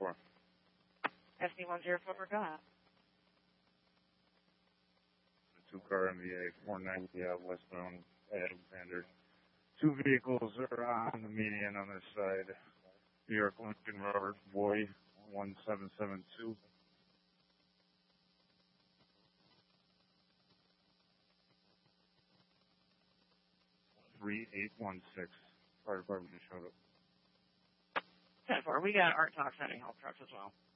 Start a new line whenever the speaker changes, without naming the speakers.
for?
SD104, go ahead.
The 2-car MVA 490 westbound Alexander. 2 vehicles are on the median on this side. New York Lincoln Robert Boy 1772. Fire department just showed up.
10-4, we got Art Talk sending help trucks as well.